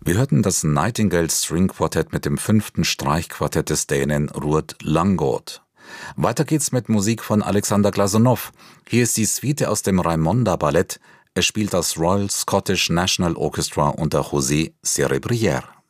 Wir hörten das Nightingale String Quartett mit dem 5. Streichquartett des Dänen Ruud Langgaard. Weiter geht's mit Musik von Alexander Glazunov. Hier ist die Suite aus dem Raimonda Ballett. Es spielt das Royal Scottish National Orchestra unter José Cerebrière.